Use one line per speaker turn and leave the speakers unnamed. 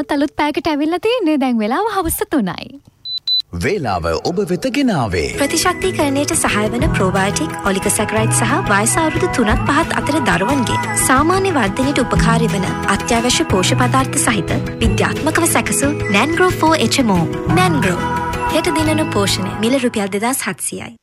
තවත් අලුත් පැයකට ඇවිල්ලා තියෙන්නේ. දැන් වෙලාව හවස 3යි.
වේලාව ඔබ වෙත ගෙනාවේ
ප්‍රතිශක්තිකරණයට සහාය වන ප්‍රෝබයෝටික් ඔලිගොසැකරයිඩ් සහ වයස අවුරුදු 3-5 අතර දරුවන්ගේ සාමාන්‍ය වර්ධනයට උපකාරී වන අත්‍යවශ්‍ය පෝෂක පදාර්ථ සහිත විද්‍යාත්මකව සැකසූ නැන්ග්‍රෝ 4 HMO. නැන්ග්‍රෝ හෙට දිනන පෝෂණය මිල රුපියල් 2700යි.